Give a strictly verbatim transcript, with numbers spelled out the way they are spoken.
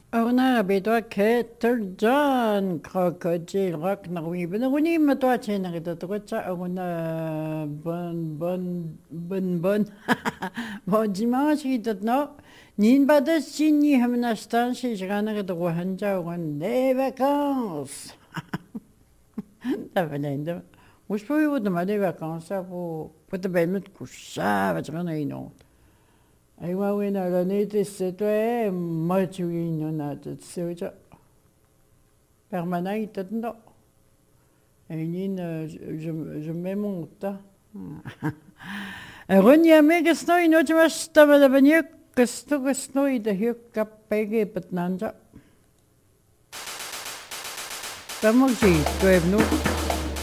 Ona bidwa Kettle John Crocodile Rock Narwi Benoni Matwa Chena Gitacha Ona Bon Bon Bon Bon Bon Dimanche il te no Nin Bada Sini Hamnastan chez Jana de Wahanja one des vacances. Ça venait de. Où je peux vous demander des vacances pour pour te permettre de coucher avec une autre. Aiwa wina lanete setwe machuin nonat tsuja permanent no einin je je me monte Ronyame gesno inochma stama da banye gesto gesno ide hier kapege petnanja Tamog ji twebno